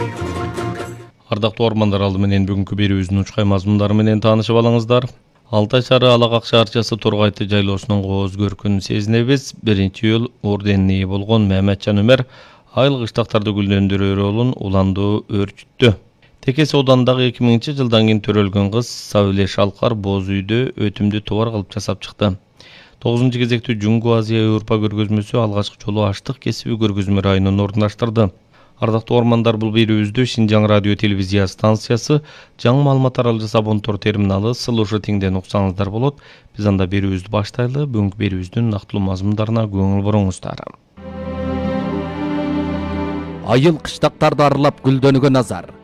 Ардактуу ормандар, алды менен бүгүнкү берүүбүздүн учкай мазмундары менен таанышып алыңыздар. Алтай шаары Алагак шаарчасы Торгайты жайлоосунун кооз көркүн сезинебиз. 1-июль орденине ээ болгон Маматжан Өмер айыл кыштактарды гүлдөндүрөр ролун уландуу өрчүттү. Текес оодандагы 2000-жылдан кийин төрөлгөн кыз Сабиле Шалкар боз үйдө өтүмдү товар кылып жасап чыкты. 9-кезектүү Жунгу Азия Европа көргөзмөсү алгачкы жолу аштык кесиби көргөзмө районун орундаштырды. Ардактуу ормандар, бул берүүбүздү Шинжаң радио телевизия станциясы, жаңы маалыматтар алуу абонтор терминалы Сылышы тиңден уксаңыздар болот. Биз анда берүүбүздү баштайлы. Бүгүнкү берүүбүздүн нактылуу мазмундарына көңүл буруңуздар. Айыл кыштактарды аралап гүлдөнүүгө назар.